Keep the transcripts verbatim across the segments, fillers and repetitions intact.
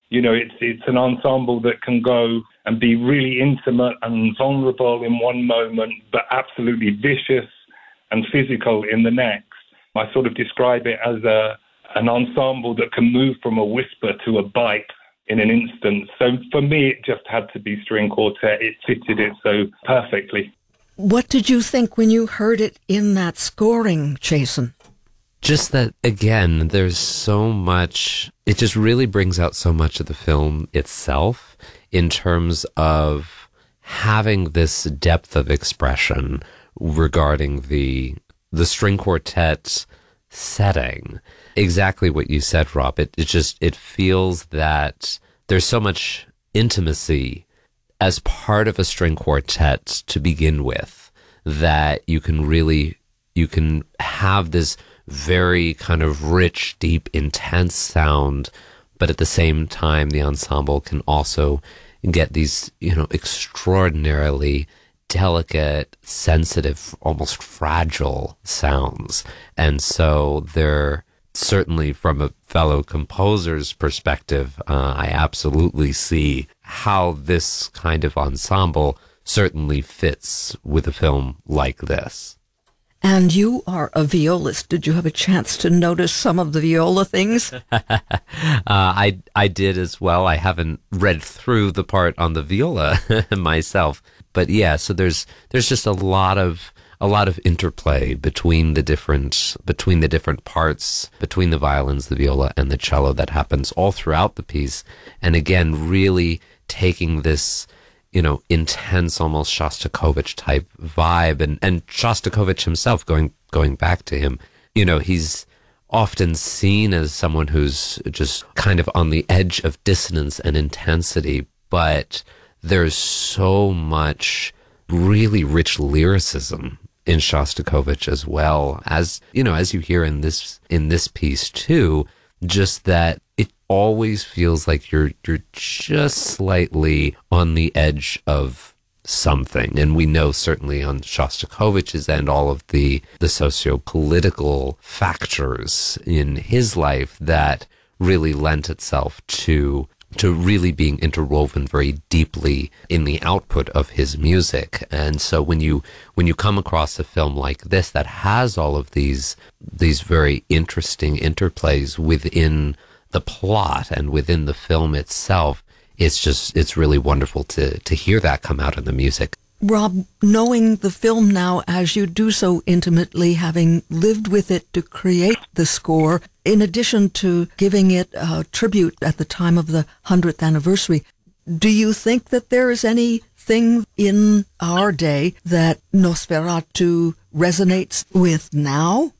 You know, it's it's an ensemble that can go and be really intimate and vulnerable in one moment, but absolutely vicious and physical in the next. I sort of describe it as a an ensemble that can move from a whisper to a bite in an instant. So for me, it just had to be string quartet. It fitted it so perfectly. What did you think when you heard it in that scoring, Jason? Just that, again, there's so much, it just really brings out so much of the film itself in terms of having this depth of expression regarding the the string quartet setting. Exactly what you said, Rob. It, it just, it feels that there's so much intimacy as part of a string quartet to begin with, that you can really, you can have this very kind of rich, deep, intense sound, but at the same time, the ensemble can also get these, you know, extraordinarily delicate, sensitive, almost fragile sounds. And so they're certainly, from a fellow composer's perspective, uh, I absolutely see how this kind of ensemble certainly fits with a film like this. And you are a violist. Did you have a chance to notice some of the viola things? uh, I I did as well. I haven't read through the part on the viola myself, but yeah. So there's there's just a lot of a lot of interplay between the different between the different parts, between the violins, the viola, and the cello that happens all throughout the piece. And again, really taking this, you know, intense, almost Shostakovich type vibe, and, and Shostakovich himself, going, going back to him, you know, he's often seen as someone who's just kind of on the edge of dissonance and intensity, but there's so much really rich lyricism in Shostakovich as well, as, you know, as you hear in this, in this piece too, just that it always feels like you're you're just slightly on the edge of something. And we know certainly on Shostakovich's end, all of the, the socio-political factors in his life that really lent itself to to really being interwoven very deeply in the output of his music. And so when you when you come across a film like this that has all of these these very interesting interplays within the plot and within the film itself, it's just, it's really wonderful to, to hear that come out in the music. Rob, knowing the film now as you do so intimately, having lived with it to create the score, in addition to giving it a tribute at the time of the hundredth anniversary, do you think that there is anything in our day that Nosferatu resonates with now?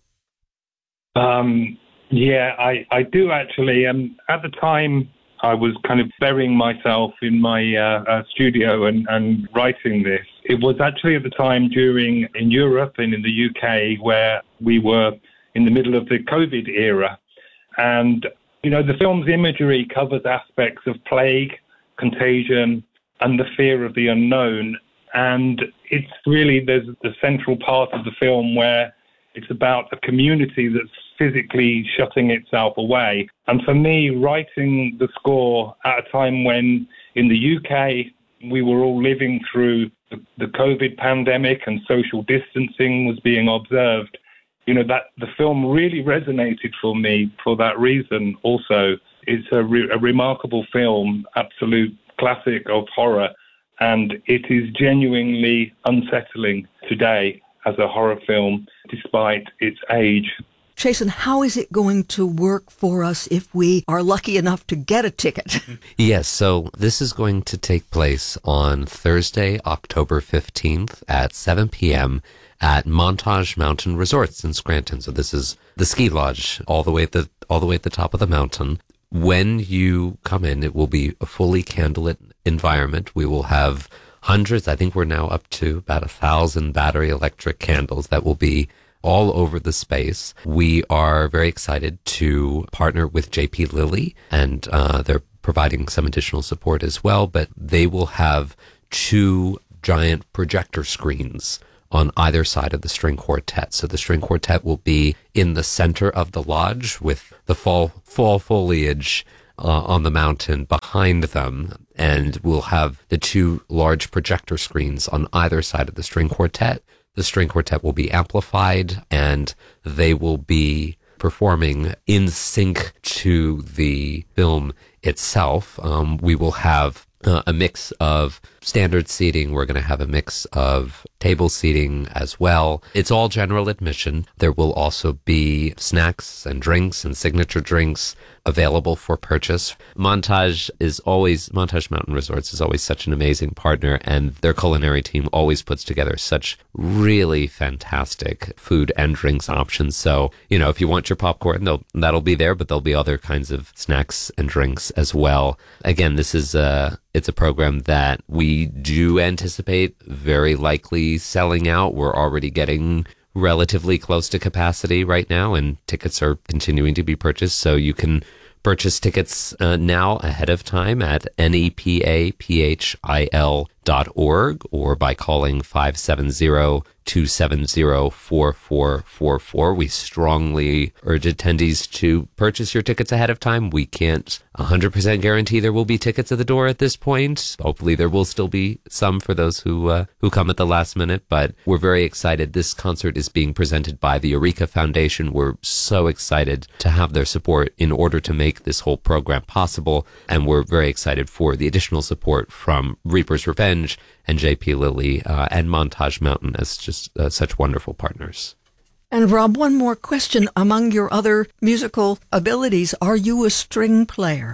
Um... Yeah, I, I do actually. And at the time, I was kind of burying myself in my uh, uh, studio and, and writing this. It was actually at the time during, in Europe and in the U K, where we were in the middle of the COVID era. And, you know, the film's imagery covers aspects of plague, contagion, and the fear of the unknown. And it's really, there's the central part of the film where it's about a community that's physically shutting itself away. And for me, writing the score at a time when in the U K we were all living through the, the COVID pandemic and social distancing was being observed, you know, that the film really resonated for me for that reason also. It's a, re- a remarkable film, absolute classic of horror, and it is genuinely unsettling today as a horror film, despite its age. Jason, how is it going to work for us if we are lucky enough to get a ticket? Yes, so this is going to take place on Thursday, October fifteenth at seven p.m. at Montage Mountain Resorts in Scranton. So this is the ski lodge all the way at the all the way at the top of the mountain. When you come in, it will be a fully candlelit environment. We will have hundreds, I think we're now up to about a thousand battery electric candles that will be all over the space. We are very excited to partner with J P Lilly, and uh, they're providing some additional support as well, but they will have two giant projector screens on either side of the string quartet. So the string quartet will be in the center of the lodge with the fall, fall foliage uh, on the mountain behind them, and we'll have the two large projector screens on either side of the string quartet. The string quartet will be amplified, and they will be performing in sync to the film itself. Um, we will have uh, a mix of standard seating. We're going to have a mix of table seating as well. It's all general admission. There will also be snacks and drinks and signature drinks available for purchase. Montage is always, Montage Mountain Resorts is always such an amazing partner, and their culinary team always puts together such really fantastic food and drinks options. So, you know, if you want your popcorn, they'll, that'll be there, but there'll be other kinds of snacks and drinks as well. Again, this is a, it's a program that we do anticipate very likely selling out. We're already getting relatively close to capacity right now, and tickets are continuing to be purchased. So you can purchase tickets uh, now ahead of time at nepaphil dot org or by calling five seven zero, two seven zero, four four four four. We strongly urge attendees to purchase your tickets ahead of time. We can't one hundred percent guarantee there will be tickets at the door at this point. Hopefully there will still be some for those who uh, who come at the last minute, but we're very excited. This concert is being presented by the Eureka Foundation. We're so excited to have their support in order to make this whole program possible, and we're very excited for the additional support from Reaper's Revenge and J P. Lilly uh, and Montage Mountain as just uh, such wonderful partners. And Rob, one more question. Among your other musical abilities, are you a string player?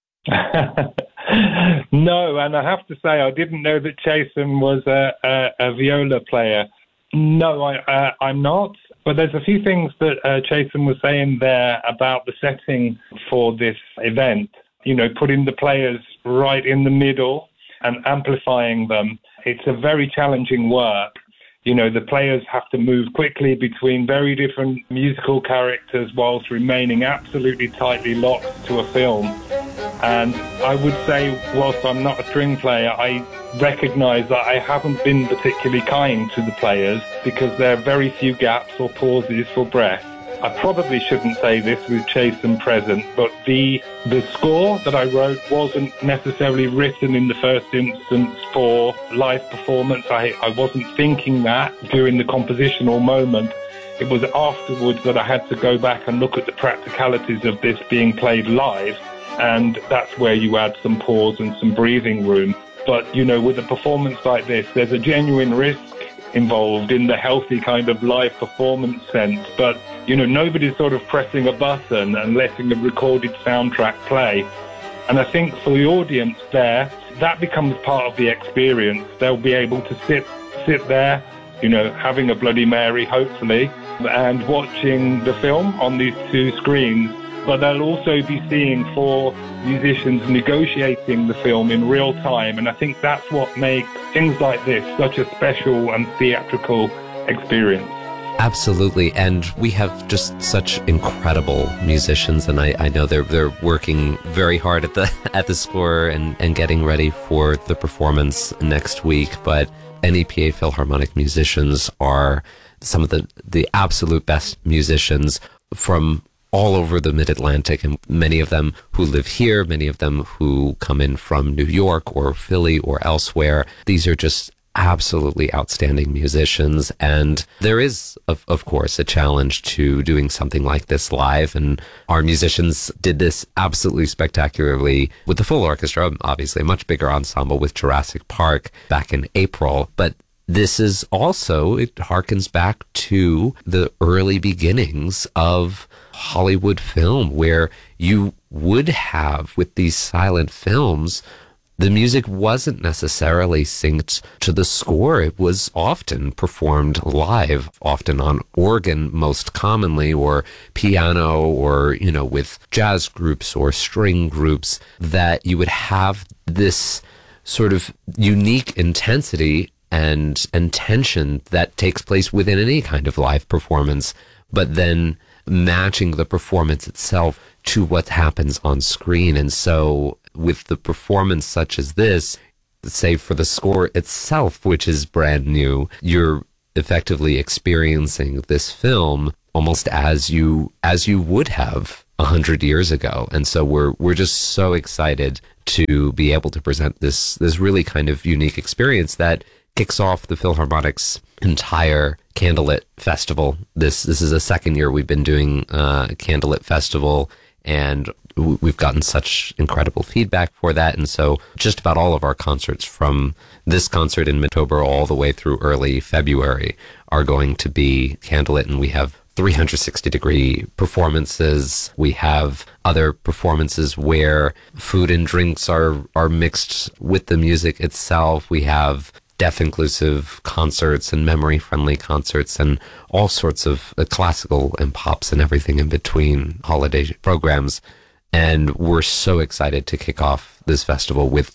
No, and I have to say I didn't know that Chasen was a, a, a viola player. No, I, uh, I'm not. But there's a few things that uh, Chasen was saying there about the setting for this event. You know, putting the players right in the middle and amplifying them. It's a very challenging work. You know, the players have to move quickly between very different musical characters whilst remaining absolutely tightly locked to a film. And I would say, whilst I'm not a string player, I recognize that I haven't been particularly kind to the players because there are very few gaps or pauses for breath. I probably shouldn't say this with Chasen present, but the the score that I wrote wasn't necessarily written in the first instance for live performance. I, I wasn't thinking that during the compositional moment. It was afterwards that I had to go back and look at the practicalities of this being played live, and that's where you add some pause and some breathing room. But, you know, with a performance like this, there's a genuine risk involved in the healthy kind of live performance sense, but you know, nobody's sort of pressing a button and letting a recorded soundtrack play. And I think for the audience there, that becomes part of the experience. They'll be able to sit sit there, you know, having a Bloody Mary, hopefully, and watching the film on these two screens. But they'll also be seeing four musicians negotiating the film in real time. And I think that's what makes things like this such a special and theatrical experience. Absolutely, and we have just such incredible musicians, and I, I know they're they're working very hard at the at the score and, and getting ready for the performance next week. But N E P A Philharmonic musicians are some of the, the absolute best musicians from all over the Mid-Atlantic, and many of them who live here, many of them who come in from New York or Philly or elsewhere. These are just absolutely outstanding musicians, and there is of, of course a challenge to doing something like this live, and our musicians did this absolutely spectacularly with the full orchestra, obviously a much bigger ensemble with Jurassic Park back in April. But this is also, it harkens back to the early beginnings of Hollywood film, where you would have, with these silent films, the music wasn't necessarily synced to the score. It was often performed live, often on organ most commonly, or piano, or, you know, with jazz groups or string groups, that you would have this sort of unique intensity and, and tension that takes place within any kind of live performance, but then matching the performance itself to what happens on screen. And so with the performance such as this, say for the score itself, which is brand new, you're effectively experiencing this film almost as you as you would have a hundred years ago. And so we're we're just so excited to be able to present this this really kind of unique experience that kicks off the Philharmonic's entire Candlelit Festival. This this is the second year we've been doing uh, Candlelit Festival, and we've gotten such incredible feedback for that. And so just about all of our concerts, from this concert in October all the way through early February, are going to be Candlelit, and we have three hundred sixty degree performances. We have other performances where food and drinks are, are mixed with the music itself. We have deaf inclusive concerts and memory friendly concerts and all sorts of uh, classical and pops and everything in between holiday programs. And we're so excited to kick off this festival with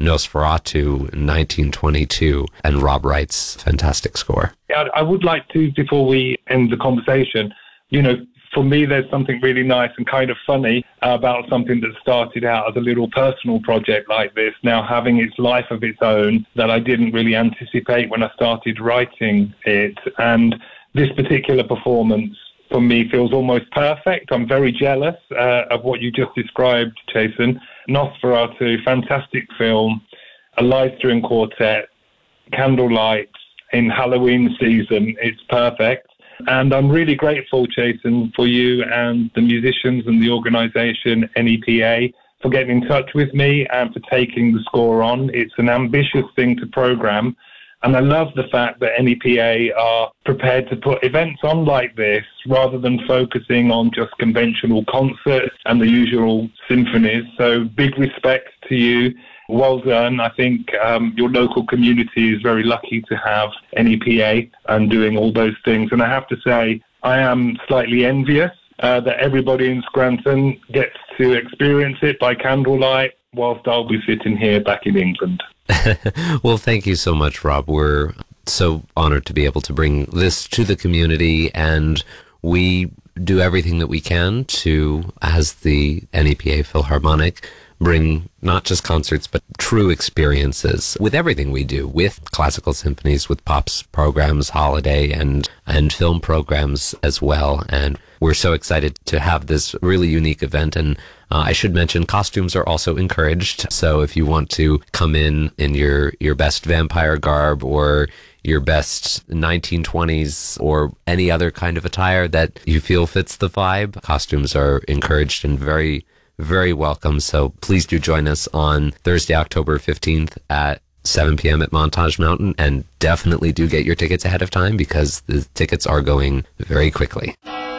Nosferatu nineteen twenty-two and Rob Wright's fantastic score. Yeah, I would like to, before we end the conversation, you know, for me, there's something really nice and kind of funny about something that started out as a little personal project like this, now having its life of its own that I didn't really anticipate when I started writing it. And this particular performance, for me, feels almost perfect. I'm very jealous uh, of what you just described, Jason. Nosferatu, fantastic film, a live string quartet, candlelight in Halloween season. It's perfect. And I'm really grateful, Jason, for you and the musicians and the organisation N E P A for getting in touch with me and for taking the score on. It's an ambitious thing to program. And I love the fact that N E P A are prepared to put events on like this rather than focusing on just conventional concerts and the usual symphonies. So big respect to you. Well done. I think um, your local community is very lucky to have N E P A and doing all those things. And I have to say, I am slightly envious uh, that everybody in Scranton gets to experience it by candlelight whilst I'll be sitting here back in England. Well, thank you so much, Rob. We're so honored to be able to bring this to the community, and we do everything that we can to, as the N E P A Philharmonic, bring not just concerts, but true experiences with everything we do, with classical symphonies, with pops programs, holiday and, and film programs as well. And we're so excited to have this really unique event. And uh, I should mention, costumes are also encouraged. So if you want to come in in your, your best vampire garb or your best nineteen twenties or any other kind of attire that you feel fits the vibe, costumes are encouraged and very very welcome. So please do join us on Thursday, October fifteenth at seven p.m. at Montage Mountain, and definitely do get your tickets ahead of time because the tickets are going very quickly.